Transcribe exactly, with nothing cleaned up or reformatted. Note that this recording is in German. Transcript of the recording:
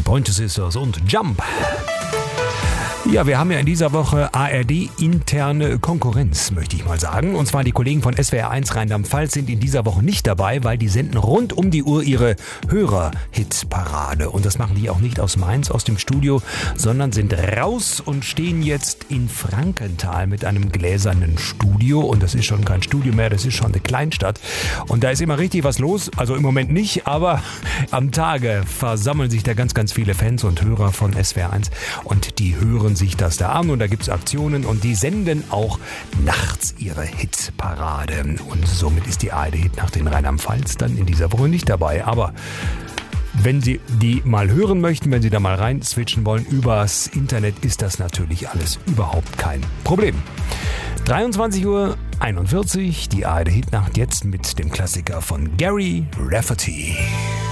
Pointer Sisters und Jump. Ja, wir haben ja in dieser Woche A R D-interne Konkurrenz, möchte ich mal sagen. Und zwar die Kollegen von S W R eins Rheinland-Pfalz sind in dieser Woche nicht dabei, weil die senden rund um die Uhr ihre Hörer-Hitparade. Und das machen die auch nicht aus Mainz, aus dem Studio, sondern sind raus und stehen jetzt in Frankenthal mit einem gläsernen Studio. Und das ist schon kein Studio mehr, das ist schon eine Kleinstadt. Und da ist immer richtig was los. Also im Moment nicht, aber am Tage versammeln sich da ganz, ganz viele Fans und Hörer von S W R eins. Und die hören sich das da an und da gibt's Aktionen und die senden auch nachts ihre Hitparade. Und somit ist die A R D-Hitnacht in Rheinland-Pfalz dann in dieser Woche nicht dabei. Aber wenn Sie die mal hören möchten, wenn Sie da mal rein switchen wollen übers Internet, ist das natürlich alles überhaupt kein Problem. dreiundzwanzig Uhr einundvierzig, die A R D-Hitnacht jetzt mit dem Klassiker von Gary Rafferty.